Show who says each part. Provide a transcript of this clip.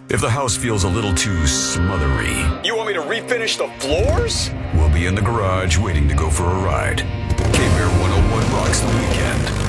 Speaker 1: If the house feels a little too smothery,
Speaker 2: You want me to refinish the floors?
Speaker 1: we'll be in the garage waiting to go for a ride. K-Bear 101 rocks the weekend.